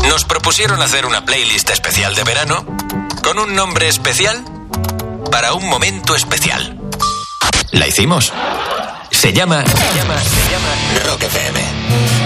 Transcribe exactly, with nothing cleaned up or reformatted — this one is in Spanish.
Nos propusieron hacer una playlist especial de verano con un nombre especial para un momento especial. La hicimos. Se llama, se llama, se llama Rock F M.